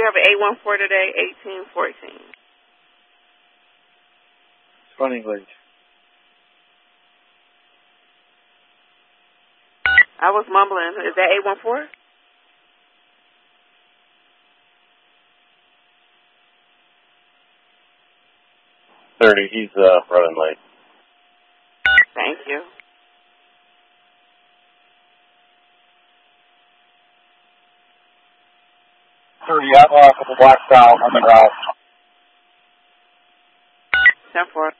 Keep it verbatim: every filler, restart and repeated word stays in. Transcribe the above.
have an eight one four today, eighteen fourteen. Run English. I was mumbling. Is that eight one four? thirty, he's uh, running late. Thank you. thirty, uh, a couple blocks out on the route. ten four.